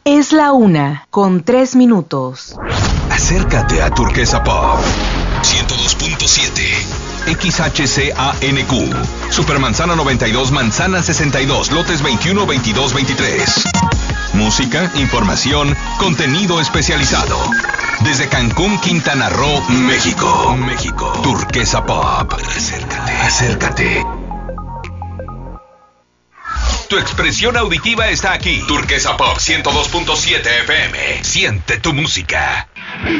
Es la 1:03. Acércate a Turquesa Pop 102.7 XHCANQ Supermanzana 92, Manzana 62, lotes 21, 22, 23. Música, información, contenido especializado. Desde Cancún, Quintana Roo, México. Turquesa Pop. Acércate. Tu expresión auditiva está aquí. Turquesa Pop 102.7 FM. Siente tu música.